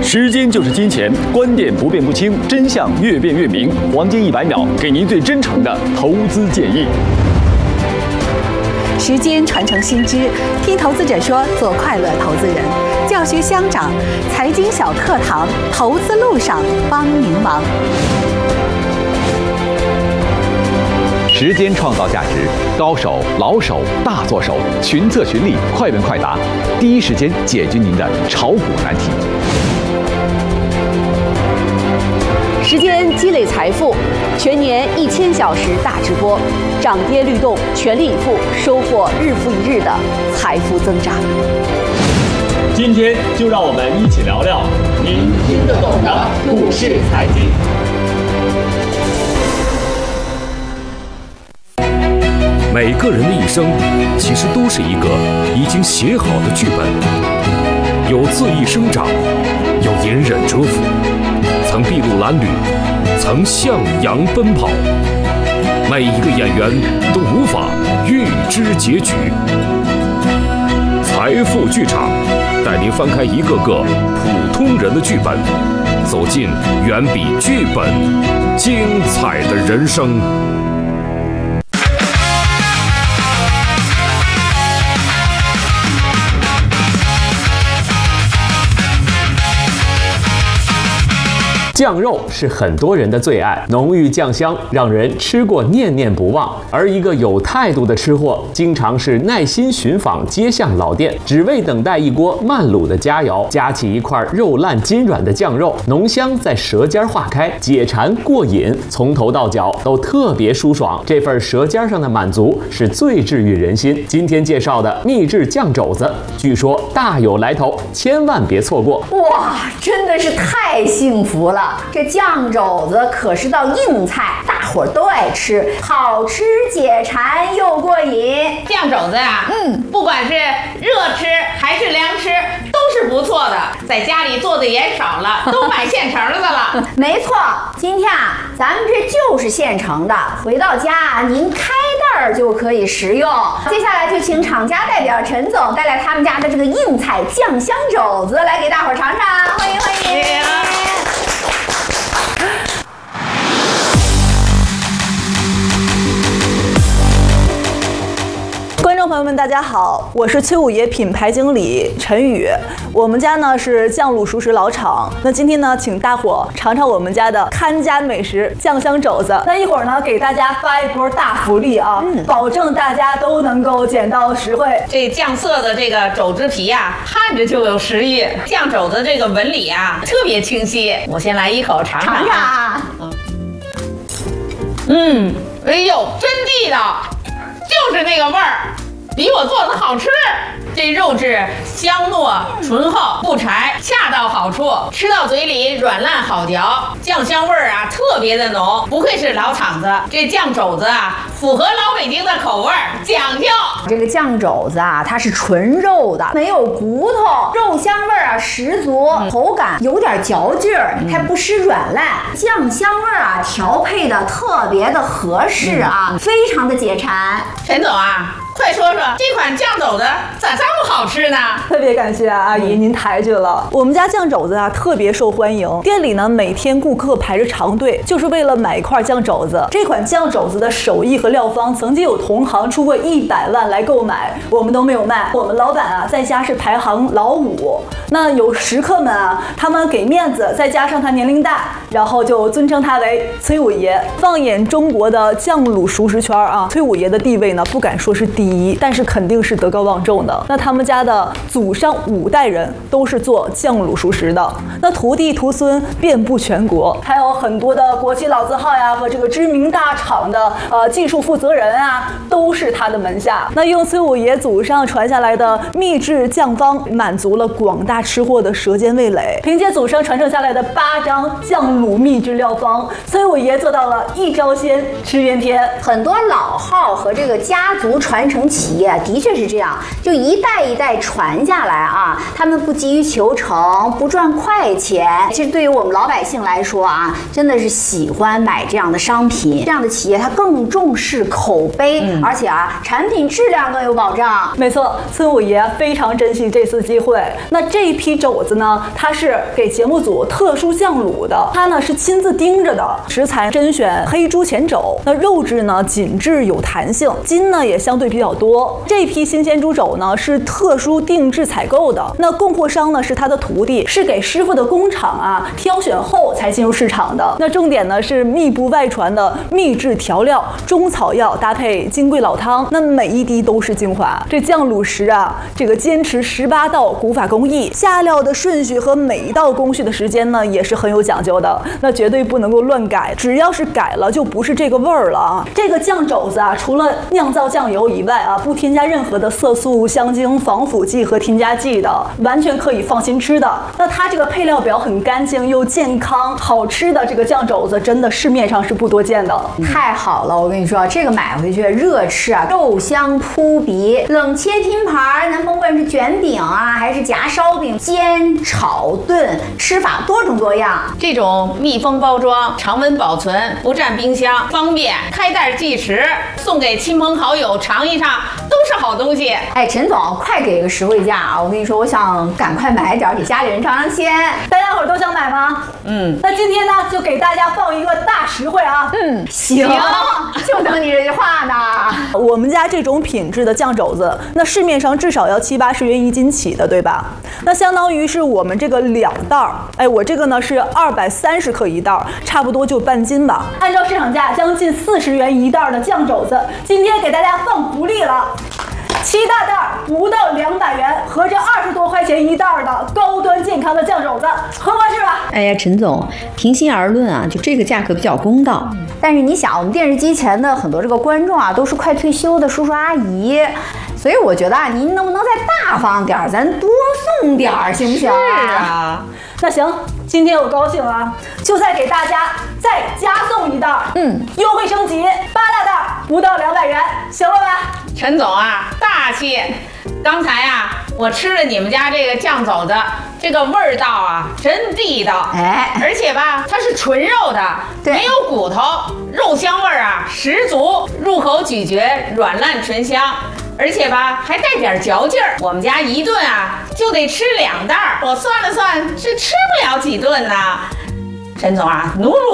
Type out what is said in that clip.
时间就是金钱，观点不变不清，真相越辩越明。黄金100秒，给您最真诚的投资建议。 时间传承新知，听投资者说，做快乐投资人。教学相长，财经小课堂，投资路上帮您忙。 时间创造价值，高手、老手、大作手，群策群力，快问快答，第一时间解决您的炒股难题。 时间积累财富，全年1000小时大直播，涨跌律动，全力以赴，收获日复一日的财富增长。 今天就让我们一起聊聊您听得懂的股市财经。 每个人的一生，其实都是一个已经写好的剧本，有恣意生长，有隐忍蛰伏，曾筚路蓝缕，曾向阳奔跑。每一个演员都无法预知结局。财富剧场带您翻开一个个普通人的剧本，走进远比剧本精彩的人生。 酱肉是很多人的最爱，浓郁酱香，让人吃过念念不忘。而一个有态度的吃货，经常是耐心寻访街巷老店，只为等待一锅慢卤的佳肴，夹起一块肉烂筋软的酱肉，浓香在舌尖化开，解馋过瘾，从头到脚都特别舒爽。这份舌尖上的满足是最治愈人心。今天介绍的秘制酱肘子，据说大有来头，千万别错过。 哇，真的是太幸福了！这酱肘子可是道硬菜，大伙儿都爱吃，好吃解馋又过瘾。 酱肘子啊，不管是热吃还是凉吃，都是不错的。在家里做的也少了，都买现成的了。 没错，今天啊，咱们这就是现成的，回到家您开袋儿就可以食用。接下来就请厂家代表陈总带来他们家的这个硬菜酱香肘子来给大伙儿尝尝，欢迎欢迎。 观众朋友们，大家好，我是崔五爷品牌经理陈宇。我们家呢是酱卤熟食老厂。那今天呢，请大伙尝尝我们家的看家美食酱香肘子。那一会儿呢，给大家发一波大福利啊，保证大家都能够捡到实惠。 这酱色的这个肘子皮啊，看着就有食欲。酱肘子这个纹理啊，特别清晰。我先来一口尝尝。 尝尝。 哎呦，真地道，就是那个味儿。比我做的好吃，这肉质香糯醇厚，不柴，恰到好处，吃到嘴里软烂好嚼，酱香味儿啊特别的浓，不愧是老厂子。这酱肘子啊，符合老北京的口味儿，讲究。 这个酱肘子啊，它是纯肉的，没有骨头，肉香味儿啊十足，口感有点嚼劲儿，还不失软烂，酱香味儿啊调配的特别的合适啊，非常的解馋。 陈总啊，快说说这款酱肘子咋这么好吃呢？ 特别感谢阿姨您抬举了。我们家酱肘子啊特别受欢迎，店里呢每天顾客排着长队，就是为了买一块酱肘子。这款酱肘子的手艺和料方，曾经有同行出过100万来购买，我们都没有卖。我们老板啊在家是排行老5，那有食客们啊，他们给面子，再加上他年龄大，然后就尊称他为崔五爷。放眼中国的酱卤熟食圈啊，崔五爷的地位呢不敢说是第一，但是肯定是德高望重的。那他们家的祖上5代人都是做酱卤熟食的，那徒弟徒孙遍布全国，还有很多的国企老字号呀和这个知名大厂的技术负责人啊，都是他的门下。那用崔五爷祖上传下来的秘制酱方，满足了广大吃货的舌尖味蕾。凭借祖上传承下来的8张酱卤秘制料方，崔五爷做到了一招鲜吃遍天。 很多老号和这个家族传承承企业的确是这样，就一代一代传下来啊，他们不急于求成，不赚快钱。其实对于我们老百姓来说啊，真的是喜欢买这样的商品。这样的企业它更重视口碑，而且啊，产品质量更有保障。 没错，孙五爷非常珍惜这次机会。那这一批肘子呢，它是给节目组特殊酱卤的，它呢是亲自盯着的，食材甄选黑猪前肘，那肉质呢紧致有弹性，筋呢也相对比较多。这批新鲜猪肘呢是特殊定制采购的，那供货商呢是他的徒弟，是给师傅的工厂啊挑选后才进入市场的。那重点呢是密不外传的秘制调料，中草药搭配金贵老汤，那每一滴都是精华。这酱卤时啊，这个坚持18道古法工艺，下料的顺序和每一道工序的时间呢也是很有讲究的，那绝对不能够乱改，只要是改了就不是这个味儿了啊。这个酱肘子啊，除了酿造酱油以外啊，不添加任何的色素、香精、防腐剂和添加剂的，完全可以放心吃的。那它这个配料表很干净又健康，好吃的这个酱肘子真的市面上是不多见的。 太好了，我跟你说，这个买回去热吃啊，肉香扑鼻，冷切拼盘，咱甭管是卷饼啊，还是夹烧饼、煎、炒、炖，吃法多种多样。 这种密封包装、常温保存、不占冰箱，方便开袋即食，送给亲朋好友尝一尝，都是好东西。 哎，陈总，快给个实惠价啊！我跟你说，我想赶快买点给家里人尝尝鲜。 大家伙儿都想买吗？那今天呢就给大家放一个大实惠啊！ 行，就等你这句话呢。 我们家这种品质的酱肘子，那市面上至少要70、80元1斤起的，对吧？那相当于是我们这个2袋儿，哎，我这个呢是230克1袋儿，差不多就半斤吧。按照市场价将近40元1袋的酱肘子，今天给大家放福利了。7大袋不到200元，合着20多块钱1袋的高端健康的酱肘子，合不合适吧？ 哎呀，陈总，平心而论啊，就这个价格比较公道。但是你想，我们电视机前的很多这个观众啊，都是快退休的叔叔阿姨，所以我觉得啊，您能不能再大方点儿，咱多送点儿，行不行？ 是啊， 那行，今天我高兴啊，就再给大家再加送1袋，优惠升级，8大袋不到200元，行了吧？ 陈总啊，大气！刚才啊，我吃了你们家这个酱肘子，这个味道啊，真地道。 哎， 而且吧，它是纯肉的，没有骨头，肉香味儿啊十足，入口咀嚼软烂醇香，而且吧还带点嚼劲儿。我们家一顿啊就得吃2袋，我算了算是吃不了几顿呢。陈总啊，努努